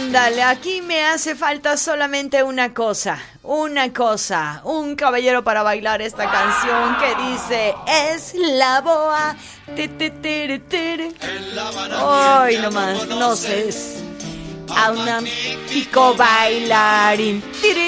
Ándale, aquí me hace falta solamente una cosa, un caballero para bailar esta canción que dice, es la boa. Ay, nomás, no sé. A un chico bailarín.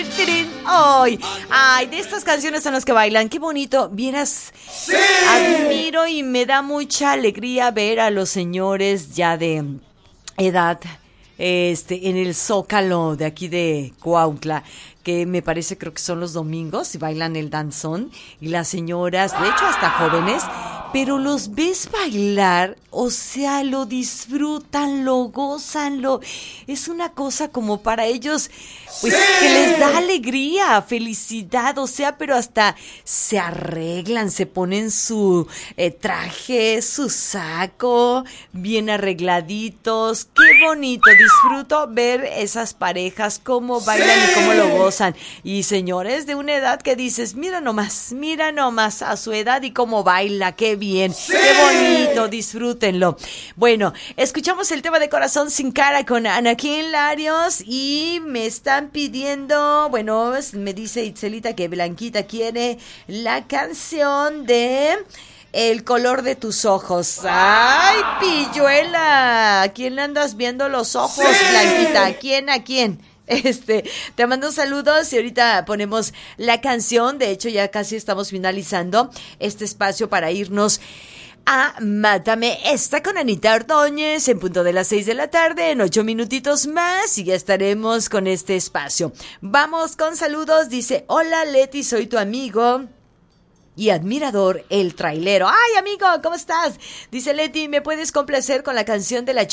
Ay, de estas canciones son las que bailan. Qué bonito. Vieras, sí. Admiro y me da mucha alegría ver a los señores ya de edad en el Zócalo de aquí de Cuautla, que me parece, creo que son los domingos, y bailan el danzón, y las señoras, de hecho hasta jóvenes, pero los ves bailar, o sea, lo disfrutan, lo gozan, es una cosa como para ellos, pues, que les da alegría, felicidad, o sea, pero hasta se arreglan, se ponen su traje, su saco, bien arregladitos, qué bonito, disfruto ver esas parejas, cómo bailan y cómo lo gozan, y señores de una edad que dices, mira nomás a su edad y cómo baila, qué bien, qué bonito, disfrútenlo. Bueno, escuchamos el tema de Corazón sin cara con Anakin Larios y me están pidiendo, bueno, me dice Itzelita que Blanquita quiere la canción de El color de tus ojos. ¡Ay, pilluela! ¿A quién le andas viendo los ojos, sí. Blanquita? ¿A quién? Te mando saludos y ahorita ponemos la canción. De hecho, ya casi estamos finalizando este espacio para irnos a Mátame Esta con Anita Ordóñez en punto de las 6 de la tarde, en 8 minutitos más, y ya estaremos con este espacio. Vamos con saludos. Dice, hola Leti, soy tu amigo y admirador, el trailero. ¡Ay, amigo! ¿Cómo estás? Dice Leti, ¿me puedes complacer con la canción de la